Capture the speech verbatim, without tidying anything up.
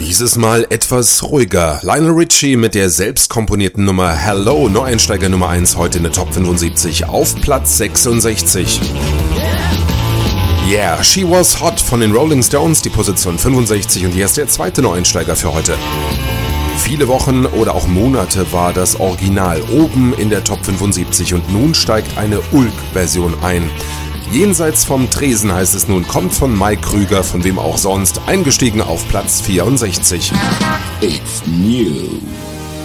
Dieses Mal etwas ruhiger. Lionel Richie mit der selbst komponierten Nummer Hello, Neueinsteiger Nummer eins, heute in der Top fünfundsiebzig auf Platz sechsundsechzig. Yeah, She Was Hot von den Rolling Stones, die Position fünfundsechzig, und hier ist der zweite Neueinsteiger für heute. Viele Wochen oder auch Monate war das Original oben in der Top fünfundsiebzig und nun steigt eine Ulk-Version ein. Jenseits vom Tresen heißt es nun, kommt von Mike Krüger, von wem auch sonst, eingestiegen auf Platz vierundsechzig. It's new.